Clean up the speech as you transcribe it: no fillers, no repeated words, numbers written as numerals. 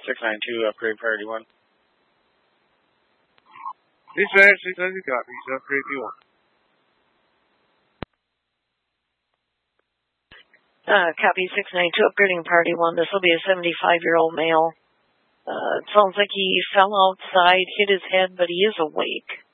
692, upgrade priority 1. Dispatch, 692 copies, upgrade P1. Copy 692, upgrading priority 1. This will be a 75-year-old male. It sounds like he fell outside, hit his head, but he is awake.